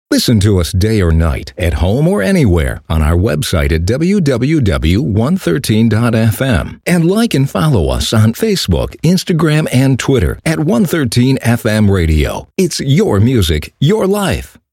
Listen to us day or night, at home or anywhere, on our website at www.113.fm. And like and follow us on Facebook, Instagram, and Twitter at 113FM Radio. It's your music, your life.